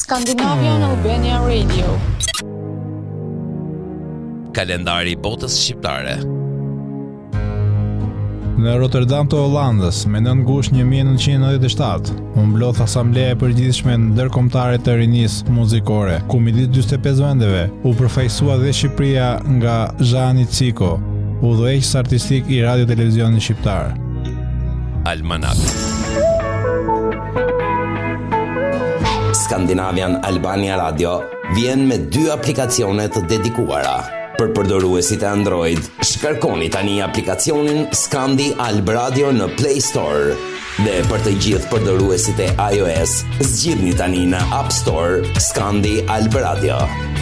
Scandinavian Albania Radio. Kalendari i botës shqiptare. Në Rotterdam të Hollandës, me 9 gusht 1997, u mblodh Asambleja e Përgjithshme Ndërkombëtare të Rinisë Muzikore, ku midis 45 vendeve u përfaqësua dhe Shqipëria nga Zhani Ciko, udhëheqës artistik i radio televizionit shqiptar. Almanak. Scandinavian Albania Radio vjen me 2 aplikacione të dedikuara. Për përdoruesit e Android, shkarkoni tani aplikacionin Scandi Alb Radio në Play Store. Dhe për të gjithë përdoruesit e iOS, zgjidhni tani në App Store Scandi Alb Radio.